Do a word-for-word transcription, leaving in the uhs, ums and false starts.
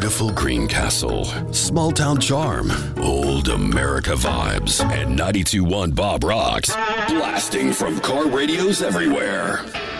beautiful Greencastle, small town charm, old America vibes, and ninety-two point one Bob Rocks, blasting from car radios everywhere.